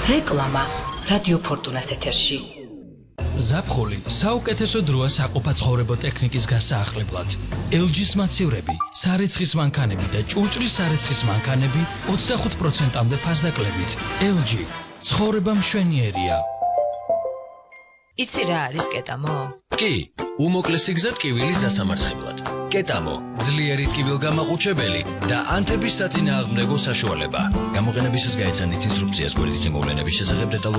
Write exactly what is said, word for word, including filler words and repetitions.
რეკლამა რადიო ფორტუნას ეთერში. ზაფხული საუკეთესო დროა საყოფაცხოვრებო ტექნიკის გასაახლებლად. ელ ჯის მაცევრები, სარეცხის მანქანები და ჭურჭლის სარეცხის მანქანები ოცდახუთ პროცენტამდე ფასდაკლებით. ელ ჯი ცხოვრება მშვენიერია. იცი რა არის კეტამო? კი, უმოკლესი გზა ტკივილის სასამარცხებლად. კეტამო, ძლიერი ტკივილგამაყუჩებელი და ანთების საწინააღმდეგო საშუალება. გამოყენებისას გაეცანით ინსტრუქციას გვერდითი მოვლენების შესახებ დეტალურად.